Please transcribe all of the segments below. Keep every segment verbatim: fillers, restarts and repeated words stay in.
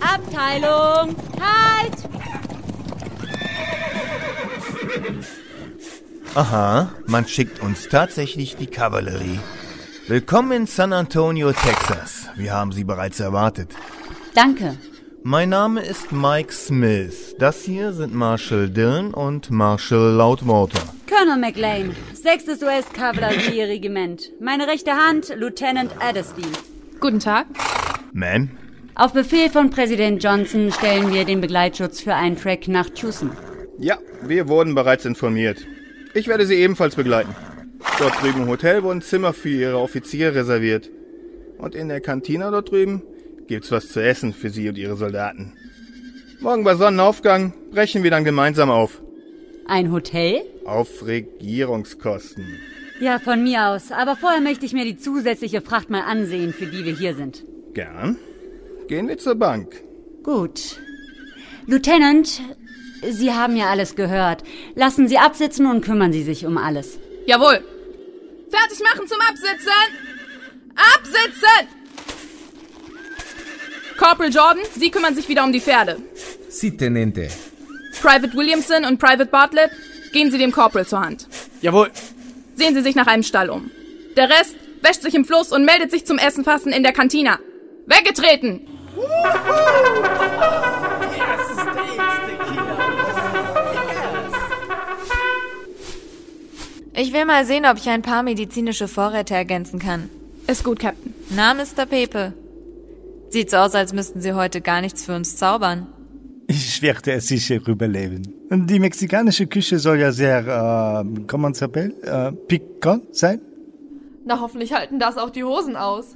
Abteilung, halt! Aha, man schickt uns tatsächlich die Kavallerie. Willkommen in San Antonio, Texas. Wir haben Sie bereits erwartet. Danke. Mein Name ist Mike Smith. Das hier sind Marshal Dillon und Marshal Loudwater. Colonel McLean, sechstes U S-Kavallerieregiment. Meine rechte Hand, Lieutenant Adderstein. Guten Tag. Ma'am? Auf Befehl von Präsident Johnson stellen wir den Begleitschutz für einen Track nach Tucson. Ja, wir wurden bereits informiert. Ich werde Sie ebenfalls begleiten. Dort drüben im Hotel wurden Zimmer für Ihre Offiziere reserviert. Und in der Kantine dort drüben gibt's was zu essen für Sie und Ihre Soldaten. Morgen bei Sonnenaufgang brechen wir dann gemeinsam auf. Ein Hotel? Auf Regierungskosten. Ja, von mir aus. Aber vorher möchte ich mir die zusätzliche Fracht mal ansehen, für die wir hier sind. Gern. Gehen wir zur Bank. Gut. Lieutenant, Sie haben ja alles gehört. Lassen Sie absitzen und kümmern Sie sich um alles. Jawohl. Fertig machen zum Absitzen. Absitzen! Corporal Jordan, Sie kümmern sich wieder um die Pferde. Sí, Tenente. Private Williamson und Private Bartlett, gehen Sie dem Corporal zur Hand. Jawohl. Sehen Sie sich nach einem Stall um. Der Rest wäscht sich im Fluss und meldet sich zum Essenfassen in der Kantina. Weggetreten! Ich will mal sehen, ob ich ein paar medizinische Vorräte ergänzen kann. Ist gut, Captain. Na, Mister Pepe. Sieht so aus, als müssten Sie heute gar nichts für uns zaubern. Ich werde es sicher überleben. Die mexikanische Küche soll ja sehr, äh, comment s'appelle, äh, piquant sein. Na, hoffentlich halten das auch die Hosen aus.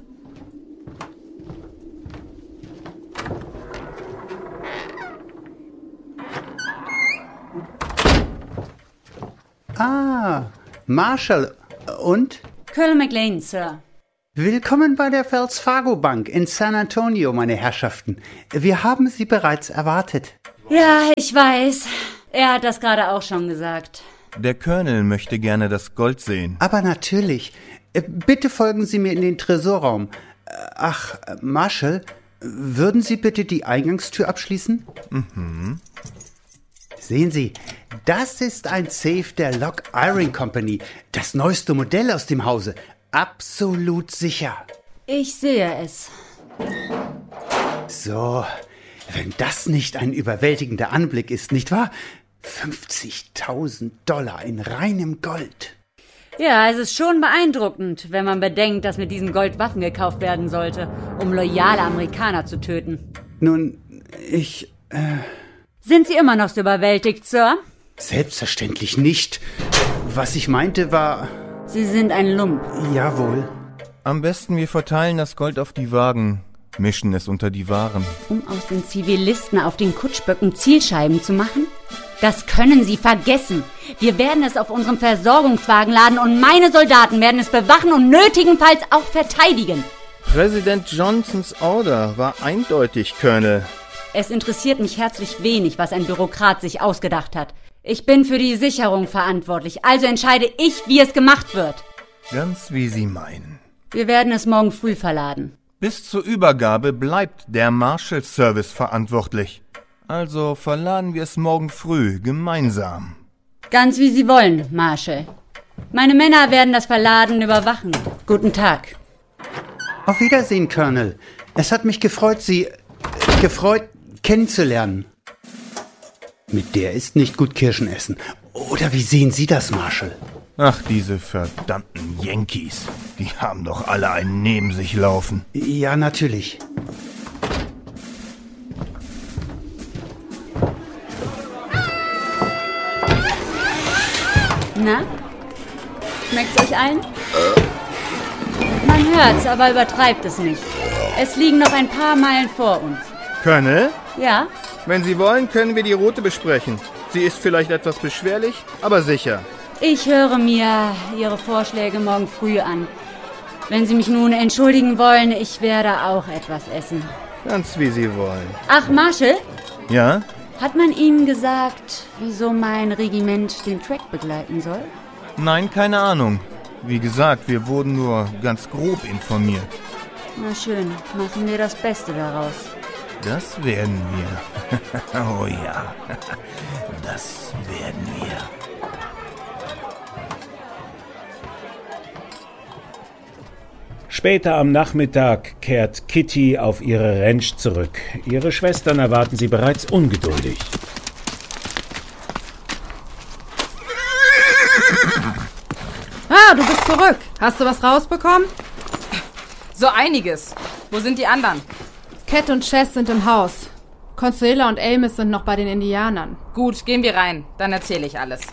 Ah, Marshal. Und? Colonel McLean, Sir. Willkommen bei der Wells Fargo Bank in San Antonio, meine Herrschaften. Wir haben Sie bereits erwartet. Ja, ich weiß. Er hat das gerade auch schon gesagt. Der Colonel möchte gerne das Gold sehen. Aber natürlich. Bitte folgen Sie mir in den Tresorraum. Ach, Marshal, würden Sie bitte die Eingangstür abschließen? Mhm. Sehen Sie, das ist ein Safe der Lock Iron Company. Das neueste Modell aus dem Hause. Absolut sicher. Ich sehe es. So, wenn das nicht ein überwältigender Anblick ist, nicht wahr? fünfzigtausend Dollar in reinem Gold. Ja, es ist schon beeindruckend, wenn man bedenkt, dass mit diesem Gold Waffen gekauft werden sollte, um loyale Amerikaner zu töten. Nun, ich... Äh Sind Sie immer noch so überwältigt, Sir? Selbstverständlich nicht. Was ich meinte war... Sie sind ein Lump. Jawohl. Am besten wir verteilen das Gold auf die Wagen, mischen es unter die Waren. Um aus den Zivilisten auf den Kutschböcken Zielscheiben zu machen? Das können Sie vergessen. Wir werden es auf unserem Versorgungswagen laden und meine Soldaten werden es bewachen und nötigenfalls auch verteidigen. Präsident Johnsons Order war eindeutig, Colonel. Es interessiert mich herzlich wenig, was ein Bürokrat sich ausgedacht hat. Ich bin für die Sicherung verantwortlich, also entscheide ich, wie es gemacht wird. Ganz wie Sie meinen. Wir werden es morgen früh verladen. Bis zur Übergabe bleibt der Marshal Service verantwortlich. Also verladen wir es morgen früh gemeinsam. Ganz wie Sie wollen, Marshal. Meine Männer werden das Verladen überwachen. Guten Tag. Auf Wiedersehen, Colonel. Es hat mich gefreut, Sie... gefreut, kennenzulernen. Mit der ist nicht gut Kirschen essen. Oder wie sehen Sie das, Marshal? Ach, diese verdammten Yankees. Die haben doch alle einen neben sich laufen. Ja, natürlich. Na? Schmeckt's euch allen? Man hört's, aber übertreibt es nicht. Es liegen noch ein paar Meilen vor uns. Colonel? Ja? Wenn Sie wollen, können wir die Route besprechen. Sie ist vielleicht etwas beschwerlich, aber sicher. Ich höre mir Ihre Vorschläge morgen früh an. Wenn Sie mich nun entschuldigen wollen, ich werde auch etwas essen. Ganz wie Sie wollen. Ach, Marshal? Ja? Hat man Ihnen gesagt, wieso mein Regiment den Track begleiten soll? Nein, keine Ahnung. Wie gesagt, wir wurden nur ganz grob informiert. Na schön, machen wir das Beste daraus. Das werden wir. Oh ja, das werden wir. Später am Nachmittag kehrt Kitty auf ihre Ranch zurück. Ihre Schwestern erwarten sie bereits ungeduldig. Ah, du bist zurück. Hast du was rausbekommen? So einiges. Wo sind die anderen? Cat und Chess sind im Haus. Consuela und Amos sind noch bei den Indianern. Gut, gehen wir rein. Dann erzähle ich alles.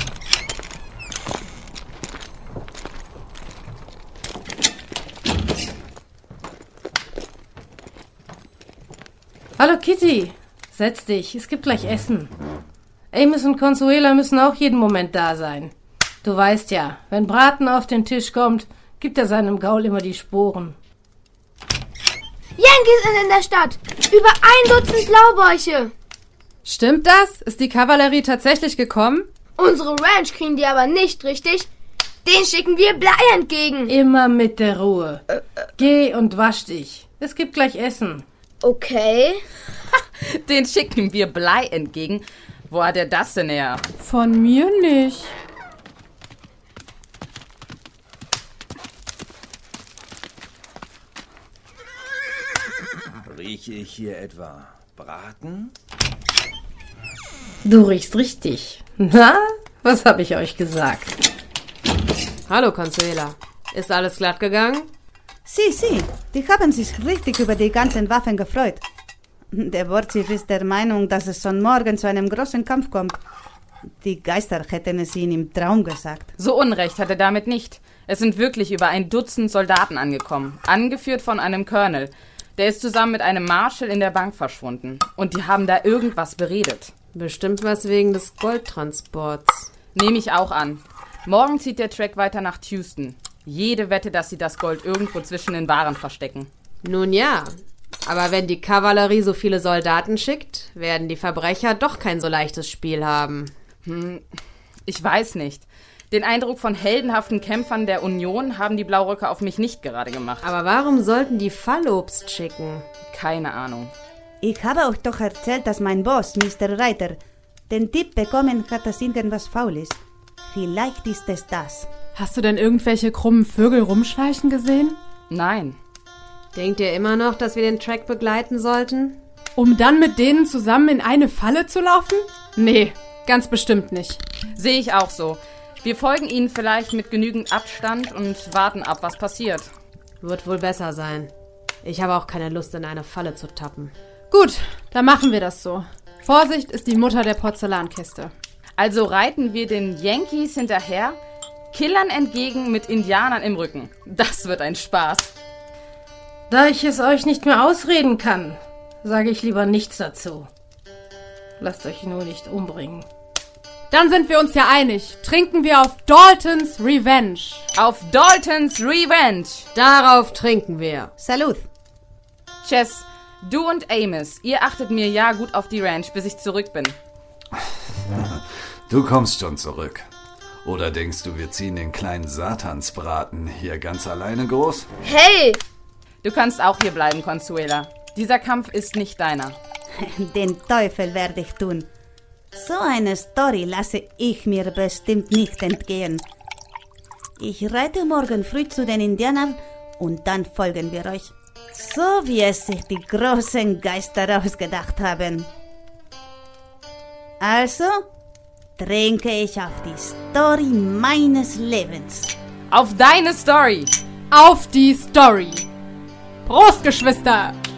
Hallo Kitty, setz dich, es gibt gleich Essen. Amos und Consuela müssen auch jeden Moment da sein. Du weißt ja, wenn Braten auf den Tisch kommt, gibt er seinem Gaul immer die Sporen. Yankees sind in der Stadt! Über ein Dutzend Blaubäuche! Stimmt das? Ist die Kavallerie tatsächlich gekommen? Unsere Ranch kriegen die aber nicht, richtig? Den schicken wir Blei entgegen! Immer mit der Ruhe. Geh und wasch dich. Es gibt gleich Essen. Okay. Den schicken wir Blei entgegen. Wo hat er das denn her? Von mir nicht. Rieche ich hier etwa Braten? Du riechst richtig. Na, was habe ich euch gesagt? Hallo, Consuela. Ist alles glatt gegangen? Sie, sie. Die haben sich richtig über die ganzen Waffen gefreut. Der Wortchief ist der Meinung, dass es schon morgen zu einem großen Kampf kommt. Die Geister hätten es ihnen im Traum gesagt. So Unrecht hat er damit nicht. Es sind wirklich über ein Dutzend Soldaten angekommen, angeführt von einem Colonel. Der ist zusammen mit einem Marshal in der Bank verschwunden. Und die haben da irgendwas beredet. Bestimmt was wegen des Goldtransports. Nehme ich auch an. Morgen zieht der Track weiter nach Houston. Jede Wette, dass sie das Gold irgendwo zwischen den Waren verstecken. Nun ja, aber wenn die Kavallerie so viele Soldaten schickt, werden die Verbrecher doch kein so leichtes Spiel haben. Hm, ich weiß nicht. Den Eindruck von heldenhaften Kämpfern der Union haben die Blauröcke auf mich nicht gerade gemacht. Aber warum sollten die Fallobst schicken? Keine Ahnung. Ich habe euch doch erzählt, dass mein Boss, Mister Reiter, den Tipp bekommen hat, dass irgendwas faul ist. Vielleicht ist es das. Hast du denn irgendwelche krummen Vögel rumschleichen gesehen? Nein. Denkt ihr immer noch, dass wir den Track begleiten sollten? Um dann mit denen zusammen in eine Falle zu laufen? Nee, ganz bestimmt nicht. Sehe ich auch so. Wir folgen ihnen vielleicht mit genügend Abstand und warten ab, was passiert. Wird wohl besser sein. Ich habe auch keine Lust, in eine Falle zu tappen. Gut, dann machen wir das so. Vorsicht ist die Mutter der Porzellankiste. Also reiten wir den Yankees hinterher, Killern entgegen mit Indianern im Rücken. Das wird ein Spaß. Da ich es euch nicht mehr ausreden kann, sage ich lieber nichts dazu. Lasst euch nur nicht umbringen. Dann sind wir uns ja einig. Trinken wir auf Daltons Revenge. Auf Daltons Revenge. Darauf trinken wir. Salut. Chess, du und Amos, ihr achtet mir ja gut auf die Ranch, bis ich zurück bin. Du kommst schon zurück. Oder denkst du, wir ziehen den kleinen Satansbraten hier ganz alleine groß? Hey! Du kannst auch hier bleiben, Consuela. Dieser Kampf ist nicht deiner. Den Teufel werde ich tun. So eine Story lasse ich mir bestimmt nicht entgehen. Ich reite morgen früh zu den Indianern und dann folgen wir euch. So wie es sich die großen Geister ausgedacht haben. Also trinke ich auf die Story meines Lebens. Auf deine Story! Auf die Story! Prost, Geschwister!